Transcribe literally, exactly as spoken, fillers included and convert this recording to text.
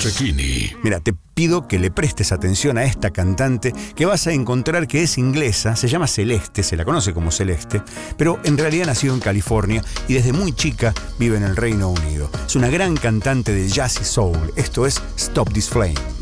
Cecchini. Mira, te pido que le prestes atención a esta cantante que vas a encontrar que es inglesa, se llama Celeste, se la conoce como Celeste, pero en realidad nació en California y desde muy chica vive en el Reino Unido. Es una gran cantante de jazz y soul. Esto es Stop This Flame.